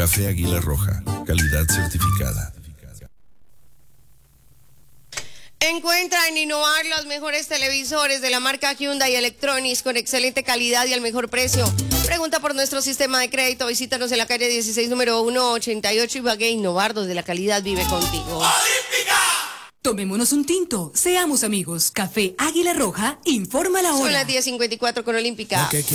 Café Águila Roja, calidad certificada. Encuentra en Innovar los mejores televisores de la marca Hyundai Electronics con excelente calidad y al mejor precio. Pregunta por nuestro sistema de crédito. Visítanos en la calle 16, número 188 Ibagué. Innovar, donde la calidad vive contigo. ¡Olímpica! Tomémonos un tinto, seamos amigos. Café Águila Roja, informa la hora. Son las 10:54 con Olímpica.